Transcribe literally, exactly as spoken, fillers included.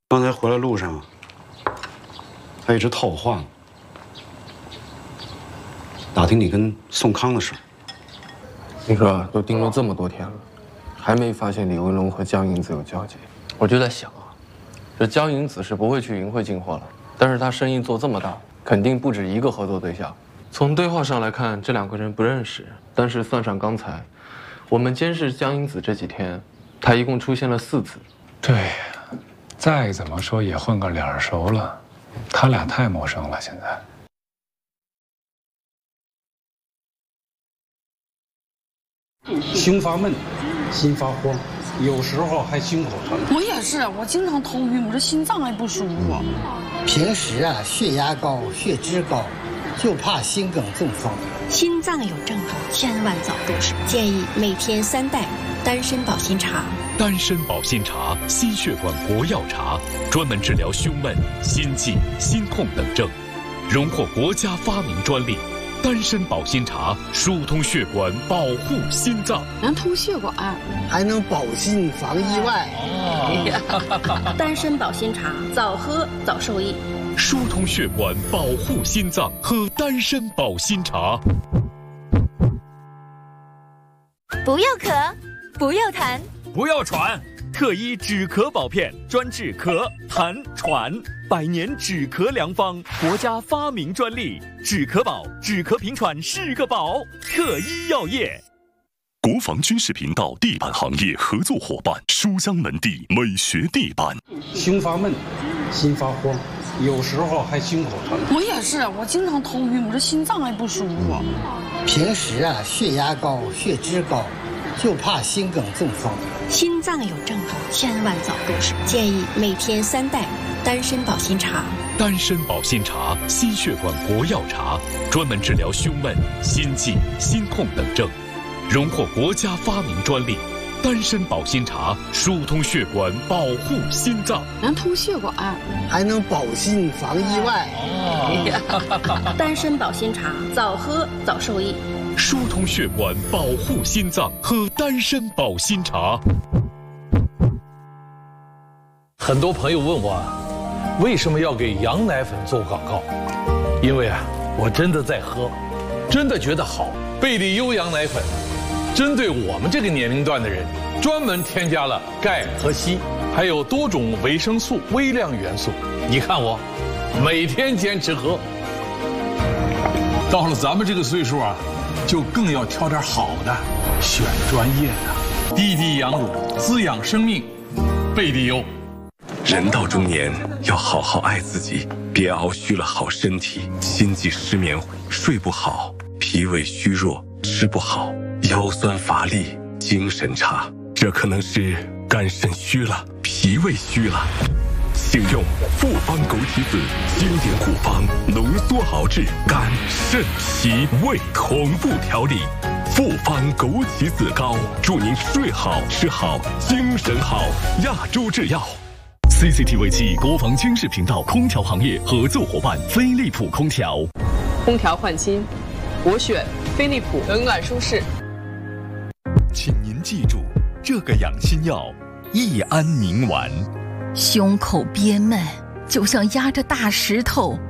刚才回来路上，他一直套我话呢，打听你跟宋康的事。 你说都盯了这么多天了，还没发现李文龙和江银子有交集。我就在想啊，这江银子是不会去云汇进货了，但是他生意做这么大，肯定不止一个合作对象。从对话上来看，这两个人不认识，但是算上刚才我们监视江银子这几天，他一共出现了四次。 对。 再怎么说也混个脸熟了，他俩太陌生了。现在， 胸发闷，心发慌，有时候还心口疼。 我也是，我经常头晕，我这心脏还不舒服。 平时啊，血压高，血脂高，就怕心梗中风。 心脏有症状，千万早入手。建议每天三袋丹参保心茶。 丹参保心茶，心血管活药茶，专门治疗胸闷、心悸、心痛等症，荣获国家发明专利。丹参保心茶疏通血管，保护心脏， 能通血管， 还能保心防意外。 哦、丹参保心茶，早喝早受益。 疏通血管，保护心脏，喝丹参保心茶。 不要咳，不要痰。 不要喘，特医止咳宝片专治咳、痰、喘，百年止咳良方，国家发明专利。止咳宝，止咳平喘是个宝。特医药业， 国防军事频道地板行业合作伙伴，书香门第美学地板。 胸发闷，心发慌，有时候还心口疼。 我也是，我经常头晕，我这心脏还不舒服。 平时啊，血压高，血脂高。 就怕心梗中风， 心脏有症状，千万早入手。建议每天三袋丹参保心茶。 丹参保心茶，心血管活药茶，专门治疗胸闷、心悸、心痛等症，荣获国家发明专利。丹参保心茶疏通血管，保护心脏， 能通血管， 还能保心防意外。 哦、丹参保心茶，早喝早受益。 疏通血管，保护心脏，喝丹参保心茶。 很多朋友问我，为什么要给羊奶粉做广告？因为啊，我真的在喝，真的觉得好。贝利优羊奶粉，针对我们这个年龄段的人，专门添加了钙和硒，还有多种维生素、微量元素。你看我，每天坚持喝。 到了咱们这个岁数啊。 就更要挑点好的，选专业的，滴滴羊乳滋养生命，贝利优。 人到中年要好好爱自己，别熬虚了好身体，心悸失眠，睡不好，脾胃虚弱，吃不好，腰酸乏力，精神差，这可能是肝肾虚了，脾胃虚了。 请用复方枸杞子经典古方浓缩熬制肝、肾、脾、胃同步调理，复方枸杞子膏，祝您睡好、吃好、精神好。亚洲制药 ，C C T V 七国防军事频道空调行业合作伙伴飞利浦空调。 空调换新，我选飞利浦，冷暖舒适。 请您记住这个养心药——益安宁丸。 胸口憋闷，就像压着大石头。